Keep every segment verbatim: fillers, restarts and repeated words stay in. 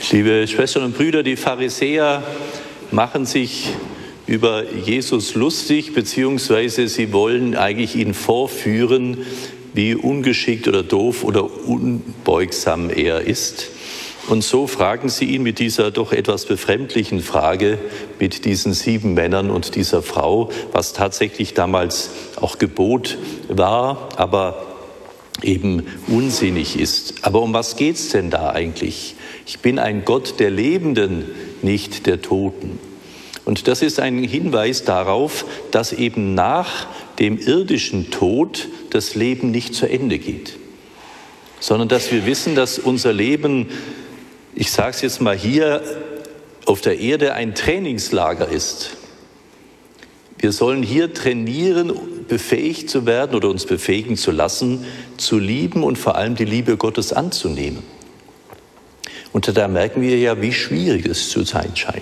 Liebe Schwestern und Brüder, die Pharisäer machen sich über Jesus lustig, beziehungsweise sie wollen eigentlich ihn vorführen, wie ungeschickt oder doof oder unbeugsam er ist. Und so fragen sie ihn mit dieser doch etwas befremdlichen Frage, mit diesen sieben Männern und dieser Frau, was tatsächlich damals auch Gebot war, aber eben unsinnig ist. Aber um was geht's denn da eigentlich? Ich bin ein Gott der Lebenden, nicht der Toten. Und das ist ein Hinweis darauf, dass eben nach dem irdischen Tod das Leben nicht zu Ende geht, sondern dass wir wissen, dass unser Leben, ich sage es jetzt mal hier, auf der Erde ein Trainingslager ist. Wir sollen hier trainieren, befähigt zu werden oder uns befähigen zu lassen, zu lieben und vor allem die Liebe Gottes anzunehmen. Und da merken wir ja, wie schwierig es zu sein scheint.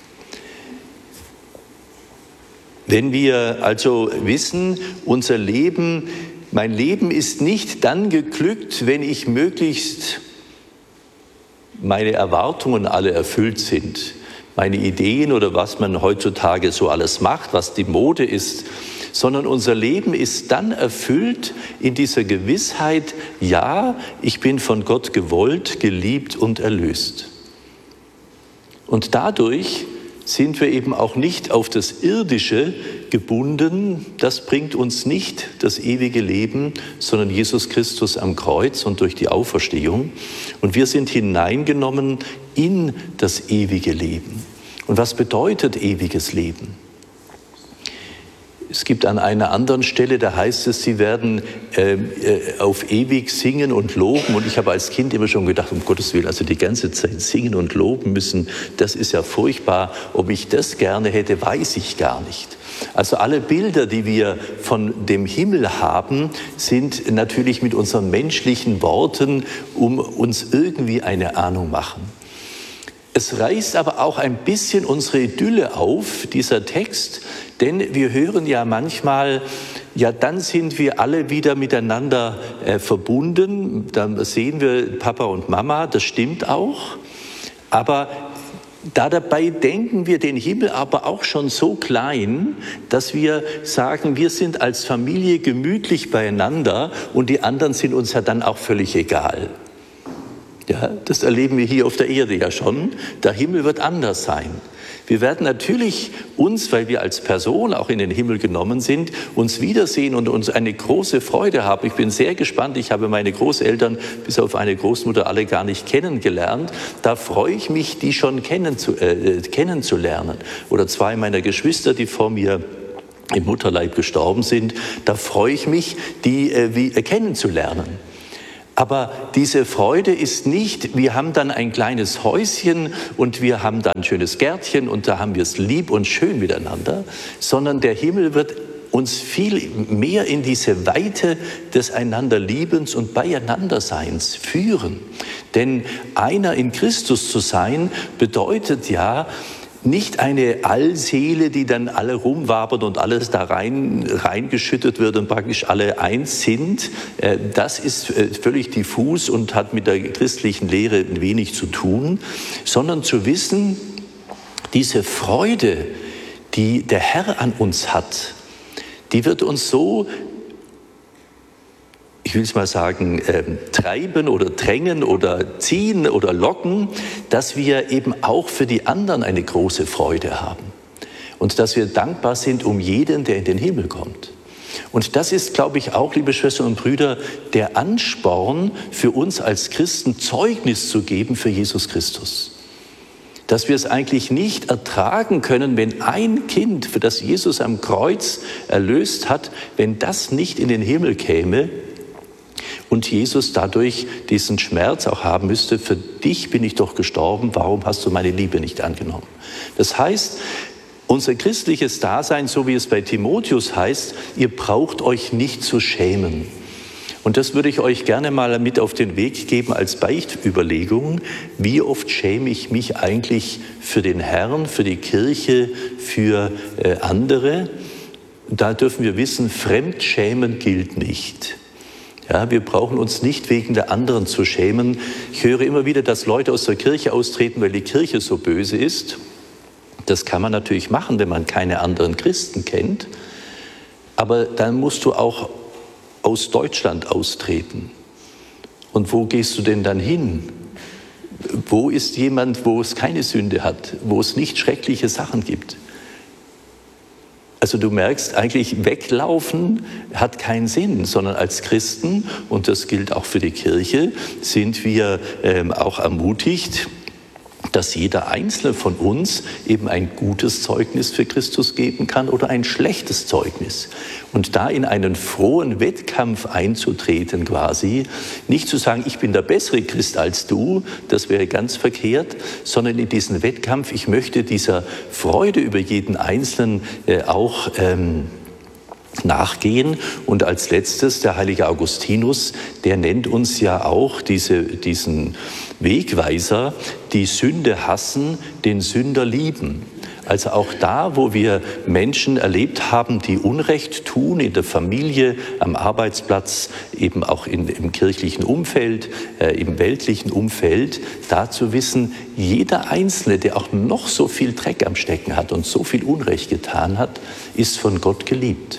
Wenn wir also wissen, unser Leben, mein Leben ist nicht dann geglückt, wenn ich möglichst meine Erwartungen alle erfüllt sind, meine Ideen oder was man heutzutage so alles macht, was die Mode ist, sondern unser Leben ist dann erfüllt in dieser Gewissheit, ja, ich bin von Gott gewollt, geliebt und erlöst. Und dadurch sind wir eben auch nicht auf das Irdische gebunden. Das bringt uns nicht das ewige Leben, sondern Jesus Christus am Kreuz und durch die Auferstehung. Und wir sind hineingenommen in das ewige Leben. Und was bedeutet ewiges Leben? Es gibt an einer anderen Stelle, da heißt es, sie werden äh, auf ewig singen und loben. Und ich habe als Kind immer schon gedacht, um Gottes Willen, also die ganze Zeit singen und loben müssen, das ist ja furchtbar. Ob ich das gerne hätte, weiß ich gar nicht. Also alle Bilder, die wir von dem Himmel haben, sind natürlich mit unseren menschlichen Worten, um uns irgendwie eine Ahnung machen. Es reißt aber auch ein bisschen unsere Idylle auf, dieser Text, denn wir hören ja manchmal, ja, dann sind wir alle wieder miteinander äh, verbunden, dann sehen wir Papa und Mama, das stimmt auch, aber da dabei denken wir den Himmel aber auch schon so klein, dass wir sagen, wir sind als Familie gemütlich beieinander und die anderen sind uns ja dann auch völlig egal. Ja, das erleben wir hier auf der Erde ja schon. Der Himmel wird anders sein. Wir werden natürlich uns, weil wir als Person auch in den Himmel genommen sind, uns wiedersehen und uns eine große Freude haben. Ich bin sehr gespannt. Ich habe meine Großeltern bis auf eine Großmutter alle gar nicht kennengelernt. Da freue ich mich, die schon kennenzu, äh, kennenzulernen. Oder zwei meiner Geschwister, die vor mir im Mutterleib gestorben sind. Da freue ich mich, die äh, wie, äh, kennenzulernen. Aber diese Freude ist nicht, wir haben dann ein kleines Häuschen und wir haben dann ein schönes Gärtchen und da haben wir es lieb und schön miteinander, sondern der Himmel wird uns viel mehr in diese Weite des Einanderliebens und Beieinanderseins führen. Denn einer in Christus zu sein, bedeutet ja, nicht eine Allseele, die dann alle rumwabert und alles da rein reingeschüttet wird und praktisch alle eins sind. Das ist völlig diffus und hat mit der christlichen Lehre wenig zu tun, sondern zu wissen, diese Freude, die der Herr an uns hat, die wird uns so, ich will es mal sagen, äh, treiben oder drängen oder ziehen oder locken, dass wir eben auch für die anderen eine große Freude haben und dass wir dankbar sind um jeden, der in den Himmel kommt. Und das ist, glaube ich, auch, liebe Schwestern und Brüder, der Ansporn für uns als Christen, Zeugnis zu geben für Jesus Christus. Dass wir es eigentlich nicht ertragen können, wenn ein Kind, für das Jesus am Kreuz erlöst hat, wenn das nicht in den Himmel käme, und Jesus dadurch diesen Schmerz auch haben müsste, für dich bin ich doch gestorben, warum hast du meine Liebe nicht angenommen? Das heißt, unser christliches Dasein, so wie es bei Timotheus heißt, ihr braucht euch nicht zu schämen. Und das würde ich euch gerne mal mit auf den Weg geben als Beichtüberlegung. Wie oft schäme ich mich eigentlich für den Herrn, für die Kirche, für äh, andere? Da dürfen wir wissen, Fremdschämen gilt nicht. Ja, wir brauchen uns nicht wegen der anderen zu schämen. Ich höre immer wieder, dass Leute aus der Kirche austreten, weil die Kirche so böse ist. Das kann man natürlich machen, wenn man keine anderen Christen kennt. Aber dann musst du auch aus Deutschland austreten. Und wo gehst du denn dann hin? Wo ist jemand, wo es keine Sünde hat, wo es nicht schreckliche Sachen gibt? Also du merkst, eigentlich weglaufen hat keinen Sinn, sondern als Christen, und das gilt auch für die Kirche, sind wir ähm, auch ermutigt, dass jeder Einzelne von uns eben ein gutes Zeugnis für Christus geben kann oder ein schlechtes Zeugnis. Und da in einen frohen Wettkampf einzutreten quasi, nicht zu sagen, ich bin der bessere Christ als du, das wäre ganz verkehrt, sondern in diesen Wettkampf, ich möchte dieser Freude über jeden Einzelnen äh, auch ähm, nachgehen. Und als letztes der heilige Augustinus, der nennt uns ja auch diese, diesen Wegweiser, die Sünde hassen, den Sünder lieben. Also auch da, wo wir Menschen erlebt haben, die Unrecht tun, in der Familie, am Arbeitsplatz, eben auch in, im kirchlichen Umfeld, äh, im weltlichen Umfeld, da zu wissen, jeder Einzelne, der auch noch so viel Dreck am Stecken hat und so viel Unrecht getan hat, ist von Gott geliebt.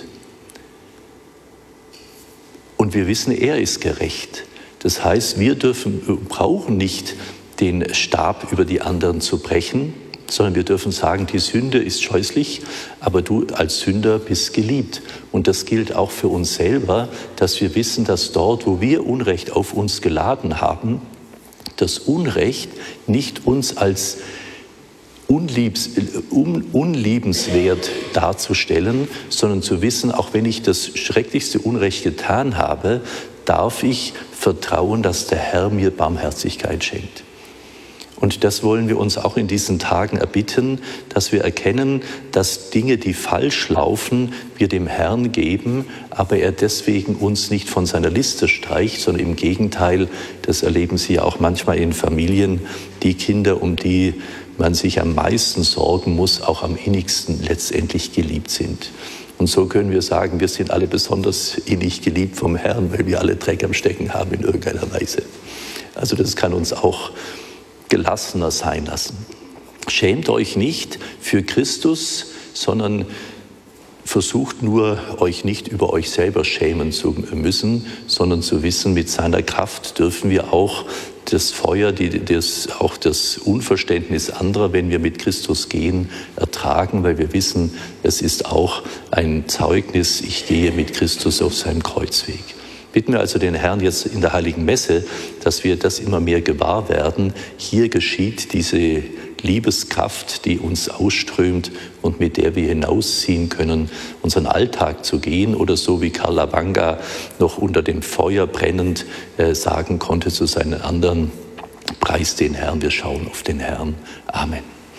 Und wir wissen, er ist gerecht. Das heißt, wir dürfen, brauchen nicht den Stab über die anderen zu brechen, sondern wir dürfen sagen, die Sünde ist scheußlich, aber du als Sünder bist geliebt. Und das gilt auch für uns selber, dass wir wissen, dass dort, wo wir Unrecht auf uns geladen haben, das Unrecht nicht uns als Unliebs, un, unliebenswert darzustellen, sondern zu wissen, auch wenn ich das schrecklichste Unrecht getan habe, darf ich vertrauen, dass der Herr mir Barmherzigkeit schenkt. Und das wollen wir uns auch in diesen Tagen erbitten, dass wir erkennen, dass Dinge, die falsch laufen, wir dem Herrn geben, aber er deswegen uns nicht von seiner Liste streicht, sondern im Gegenteil, das erleben Sie ja auch manchmal in Familien, die Kinder, um die man sich am meisten sorgen muss, auch am innigsten letztendlich geliebt sind. Und so können wir sagen, wir sind alle besonders innig geliebt vom Herrn, weil wir alle Dreck am Stecken haben in irgendeiner Weise. Also das kann uns auch gelassener sein lassen. Schämt euch nicht für Christus, sondern versucht nur, euch nicht über euch selber schämen zu müssen, sondern zu wissen, mit seiner Kraft dürfen wir auch das Feuer, die, das, auch das Unverständnis anderer, wenn wir mit Christus gehen, ertragen, weil wir wissen, es ist auch ein Zeugnis, ich gehe mit Christus auf seinem Kreuzweg. Bitten wir also den Herrn jetzt in der Heiligen Messe, dass wir das immer mehr gewahr werden. Hier geschieht diese Liebeskraft, die uns ausströmt und mit der wir hinausziehen können, unseren Alltag zu gehen oder so wie Karl Wanga noch unter dem Feuer brennend äh, sagen konnte zu seinen anderen, preist den Herrn, wir schauen auf den Herrn. Amen.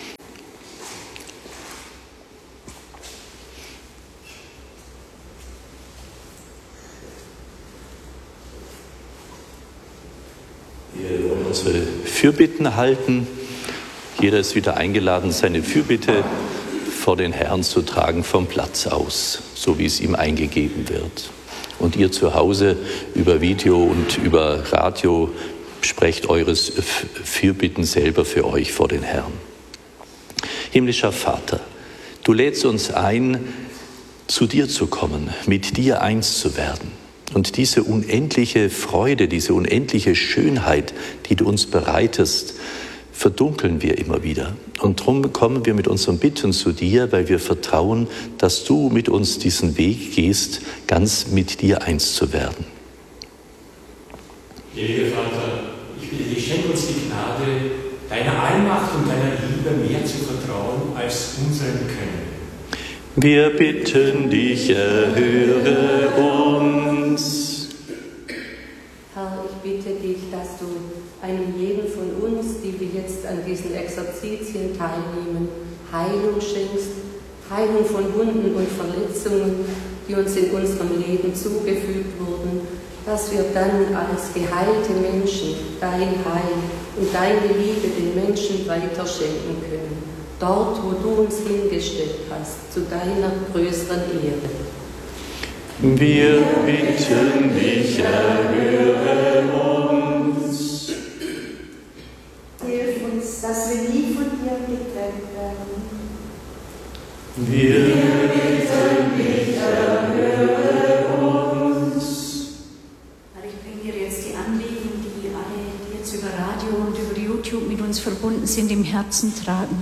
Wir wollen unsere Fürbitten halten. Jeder ist wieder eingeladen, seine Fürbitte vor den Herrn zu tragen vom Platz aus, so wie es ihm eingegeben wird. Und ihr zu Hause über Video und über Radio sprecht eures Fürbitten selber für euch vor den Herrn. Himmlischer Vater, du lädst uns ein, zu dir zu kommen, mit dir eins zu werden. Und diese unendliche Freude, diese unendliche Schönheit, die du uns bereitest, verdunkeln wir immer wieder. Und darum kommen wir mit unseren Bitten zu dir, weil wir vertrauen, dass du mit uns diesen Weg gehst, ganz mit dir eins zu werden. Lieber Vater, ich bitte dich, schenk uns die Gnade, deiner Allmacht und deiner Liebe mehr zu vertrauen als unserem Können. Wir bitten dich, erhöre uns. Herr, ich bitte dich, dass du einem jeden von uns, die wir jetzt an diesen Exerzitien teilnehmen, Heilung schenkst, Heilung von Wunden und Verletzungen, die uns in unserem Leben zugefügt wurden, dass wir dann als geheilte Menschen dein Heil und deine Liebe den Menschen weiterschenken können, dort, wo du uns hingestellt hast, zu deiner größeren Ehre. Wir bitten dich, erhöre uns. Hilf uns, dass wir nie von dir getrennt werden. Wir bitten dich, erhöre uns. Herr, ich bringe dir jetzt die Anliegen, die alle, die jetzt über Radio und über YouTube mit uns verbunden sind, im Herzen tragen.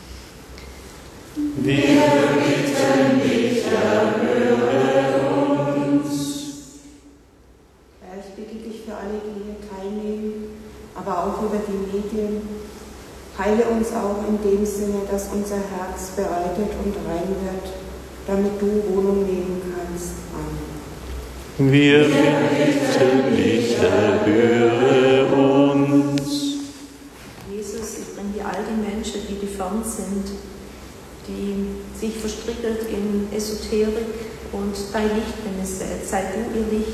Wir bitten dich, erhöre uns. Herr, ich bitte dich für alle, die hier teilnehmen, aber auch über die Medien. Heile uns auch in dem Sinne, dass unser Herz bereitet und rein wird, damit du Wohnung nehmen kannst. Amen. Wir bitten dich, erhöre uns. Jesus, ich bringe dir all die Menschen, die geformt sind, die sich verstrickelt in Esoterik und dein Licht, wenn es wird, sei du ihr Licht.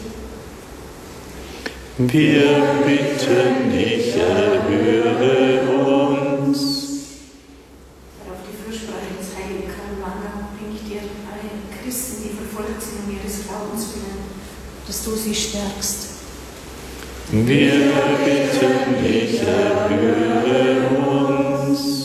Wir bitten dich, erhöre uns. Auf die Fürsprache des heiligen Karl Manger bringe ich dir alle Christen, die verfolgt sind um ihres Glaubens willen, dass du sie stärkst. Wir bitten dich, erhöre uns.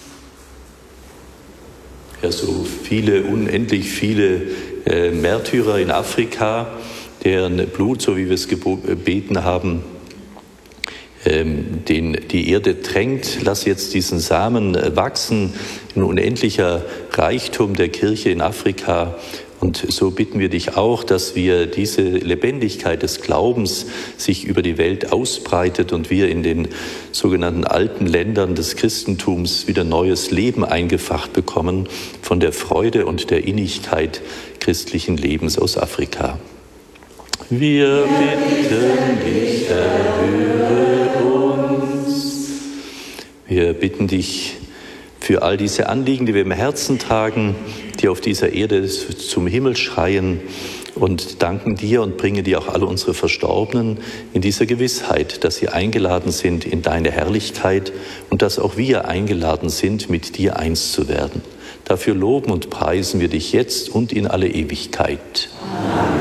Ja, so viele, unendlich viele äh, Märtyrer in Afrika, deren Blut, so wie wir es gebeten haben, ähm, den, die Erde tränkt. Lass jetzt diesen Samen wachsen in unendlicher Reichtum der Kirche in Afrika. Und so bitten wir dich auch, dass wir diese Lebendigkeit des Glaubens sich über die Welt ausbreitet und wir in den sogenannten alten Ländern des Christentums wieder neues Leben eingefacht bekommen von der Freude und der Innigkeit christlichen Lebens aus Afrika. Wir bitten dich, erhöre uns. Wir bitten dich für all diese Anliegen, die wir im Herzen tragen, die auf dieser Erde zum Himmel schreien, und danken dir und bringen dir auch alle unsere Verstorbenen in dieser Gewissheit, dass sie eingeladen sind in deine Herrlichkeit und dass auch wir eingeladen sind, mit dir eins zu werden. Dafür loben und preisen wir dich jetzt und in alle Ewigkeit. Amen.